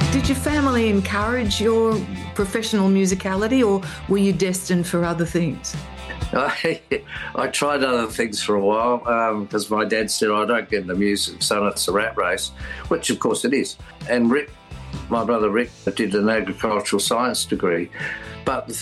Did your family encourage your professional musicality, or were you destined for other things? I tried other things for a while because my dad said, I don't get into music, son, it's a rat race, which of course it is. And Rick, my brother Rick, did an agricultural science degree. But the